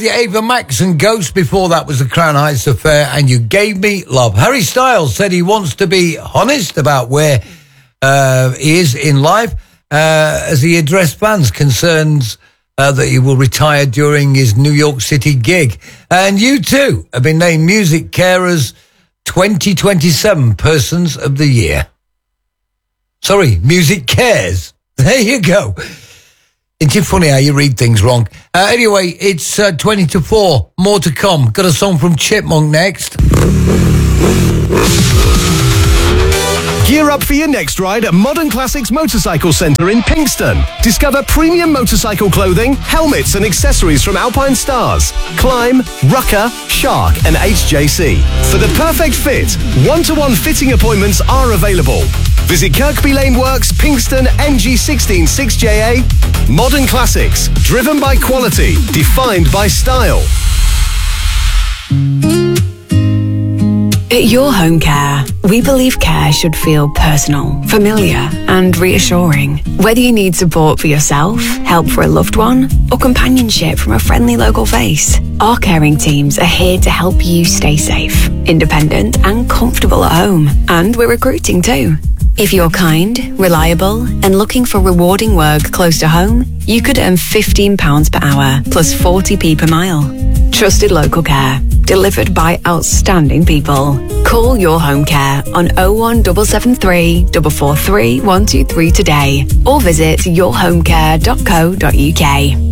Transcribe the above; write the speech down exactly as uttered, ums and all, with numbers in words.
The Ava Max and Ghost. Before that was the Crown Heights Affair and You Gave Me Love. Harry Styles said he wants to be honest about where uh, he is in life uh, as he addressed fans concerns uh, that he will retire during his New York City gig. And U two have been named Music Carers twenty twenty-seven Persons of the Year. Sorry, Music Cares. There you go. Isn't it funny how you read things wrong? Uh, anyway, it's uh, twenty to four. More to come. Got a song from Chipmunk next. Gear up for your next ride at Modern Classics Motorcycle Centre in Pinkston. Discover premium motorcycle clothing, helmets and accessories from Alpine Stars, Climb, Rucker, Shark and H J C. For the perfect fit, one-to-one fitting appointments are available. Visit Kirkby Lane Works, Pinkston, N G sixteen six J A. Modern Classics, driven by quality, defined by style. At Your Home Care, we believe care should feel personal, familiar and reassuring. Whether you need support for yourself, help for a loved one, or companionship from a friendly local face, our caring teams are here to help you stay safe, independent and comfortable at home. And we're recruiting too. If you're kind, reliable and looking for rewarding work close to home, you could earn fifteen pounds per hour plus forty p per mile. Trusted local care, delivered by outstanding people. Call Your Home Care on oh one seven seven three, four four three, one two three today or visit your home care dot co dot uk.